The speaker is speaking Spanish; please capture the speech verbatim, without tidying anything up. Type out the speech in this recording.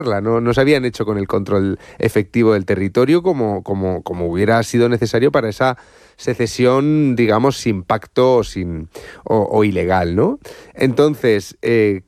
No, no se habían hecho con el control efectivo del territorio como, como, como hubiera sido necesario para esa secesión, digamos, sin pacto o, sin, o, o ilegal, ¿no? Entonces, eh,